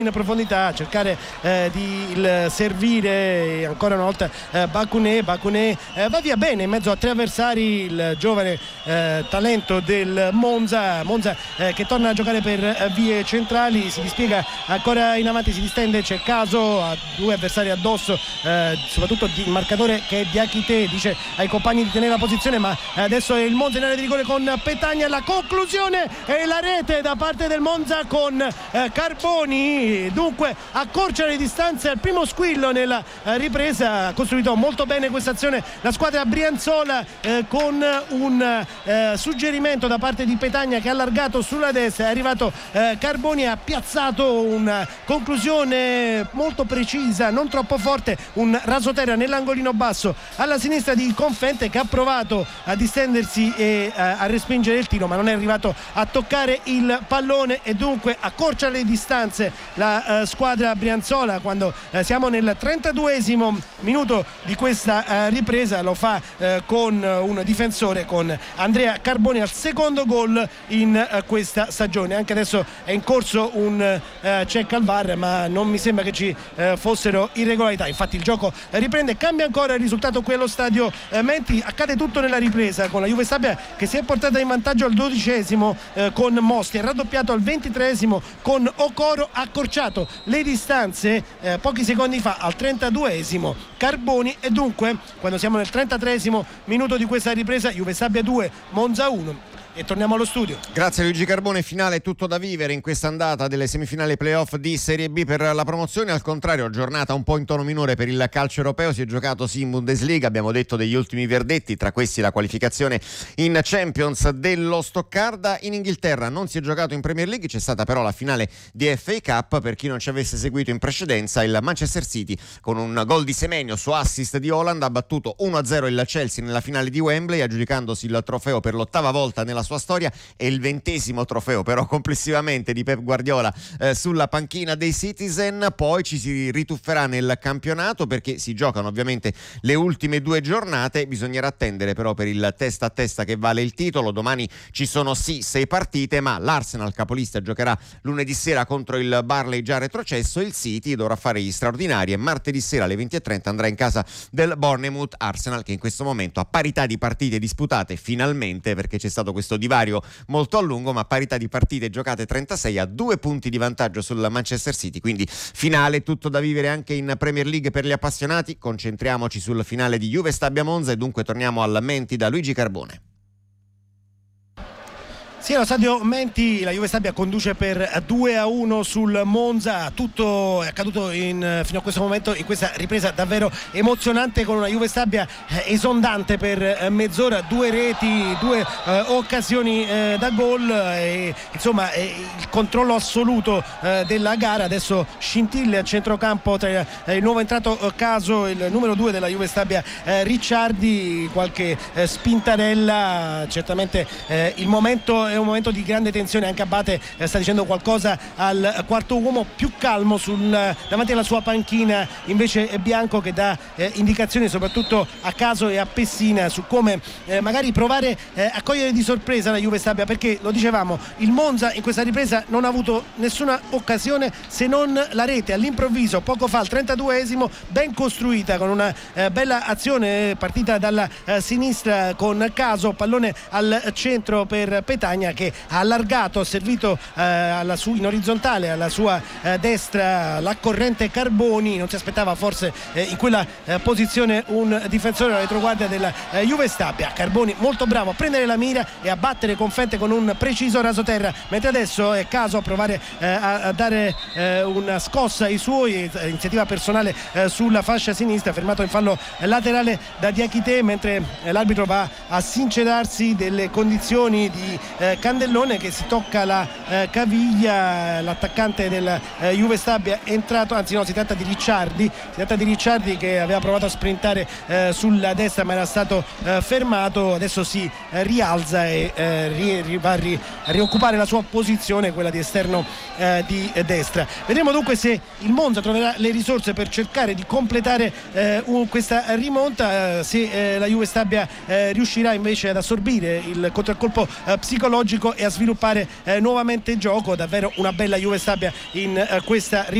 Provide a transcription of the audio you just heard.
in profondità, cercare di servire ancora una volta Bakuné va via bene in mezzo a 3 avversari, il giovane talento del Monza che torna a giocare per vie centrali, si dispiega ancora in avanti, si distende, c'è Caso, ha 2 avversari addosso, soprattutto il marcatore che è Diakité, dice ai compagni di tenere la posizione, ma adesso è il Monza in area di rigore con Petagna, la conclusione e la rete da parte del Monza con Carboni. Dunque accorcia le distanze al primo squillo nella ripresa, ha costruito molto bene questa azione la squadra brianzola con un suggerimento da parte di Petagna che ha allargato sulla destra, è arrivato Carboni, ha piazzato una conclusione molto precisa, non troppo forte, un rasoterra nell'angolino basso alla sinistra di Confente, che ha provato a distendersi e a respingere il tiro, ma non è arrivato a toccare il pallone e dunque accorcia le distanze la squadra brianzola quando siamo nel 32esimo minuto di questa ripresa. Lo fa con un difensore, con Andrea Carboni, al secondo gol in questa stagione. Anche adesso è in corso un check al VAR, ma non mi sembra che ci fossero irregolarità. Infatti il gioco riprende, cambia ancora il risultato qui allo stadio Menti. Accade tutto nella ripresa con la Juve Stabia che si è portata in vantaggio al 12esimo con Mosti, è raddoppiato al 23esimo con Okoro, accorciato le distanze pochi secondi fa al 32esimo Carboni, e dunque quando siamo nel 33esimo minuto di questa ripresa, Juve Stabia 2 Monza 1. E torniamo allo studio. Grazie Luigi Carbone. Finale tutto da vivere in questa andata delle semifinali playoff di Serie B per la promozione. Al contrario, giornata un po' in tono minore per il calcio europeo. Si è giocato sì in Bundesliga, abbiamo detto degli ultimi verdetti, tra questi la qualificazione in Champions dello Stoccarda. In Inghilterra non si è giocato in Premier League, c'è stata però la finale di FA Cup. Per chi non ci avesse seguito in precedenza, il Manchester City con un gol di Semenyo su assist di Haaland ha battuto 1-0 il Chelsea nella finale di Wembley, aggiudicandosi il trofeo per l'8ª volta nella sua storia e il 20° trofeo però complessivamente di Pep Guardiola sulla panchina dei Citizen. Poi ci si ritufferà nel campionato perché si giocano ovviamente le ultime 2 giornate, bisognerà attendere però per il testa a testa che vale il titolo. Domani ci sono sì 6 partite, ma l'Arsenal capolista giocherà lunedì sera contro il Burnley già retrocesso, il City dovrà fare gli straordinari e martedì sera alle 20:30 andrà in casa del Bournemouth. Arsenal che in questo momento ha parità di partite disputate finalmente, perché c'è stato questo divario molto a lungo, ma parità di partite giocate 36, a 2 punti di vantaggio sul Manchester City. Quindi finale tutto da vivere anche in Premier League per gli appassionati. Concentriamoci sul finale di Juve Stabia Monza e dunque torniamo alla Menti da Luigi Carbone. Sì, allo stadio Menti la Juve Stabia conduce per 2-1 sul Monza. Tutto è accaduto fino a questo momento in questa ripresa davvero emozionante, con una Juve Stabia esondante per mezz'ora, 2 reti, 2 occasioni da gol e insomma il controllo assoluto della gara. Adesso scintille a centrocampo tra il nuovo entrato Caso e il numero 2 della Juve Stabia Ricciardi, qualche spintarella. Certamente il momento è un momento di grande tensione, anche Abate sta dicendo qualcosa al quarto uomo, più calmo davanti alla sua panchina invece è Bianco che dà indicazioni soprattutto a Caso e a Pessina su come magari provare a cogliere di sorpresa la Juve Stabia, perché lo dicevamo, il Monza in questa ripresa non ha avuto nessuna occasione se non la rete all'improvviso poco fa al 32esimo, ben costruita con una bella azione partita dalla sinistra con Caso, pallone al centro per Petagna che ha allargato, ha servito in orizzontale alla sua destra l'accorrente Carboni. Non si aspettava forse in quella posizione un difensore alla retroguardia della Juve Stabia. Carboni molto bravo a prendere la mira e a battere Confente con un preciso rasoterra, mentre adesso è Caso a provare a dare una scossa ai suoi, iniziativa personale sulla fascia sinistra, fermato in fallo laterale da Diakité, mentre l'arbitro va a sincerarsi delle condizioni di Candellone che si tocca la caviglia. L'attaccante del Juve Stabia è entrato, anzi no, si tratta di Ricciardi che aveva provato a sprintare sulla destra ma era stato fermato. Adesso si rialza e va a rioccupare la sua posizione, quella di esterno di destra. Vedremo dunque se il Monza troverà le risorse per cercare di completare questa rimonta, se la Juve Stabia riuscirà invece ad assorbire il contraccolpo psicologico psicologico e a sviluppare nuovamente gioco. Davvero una bella Juve Stabia in questa ripresa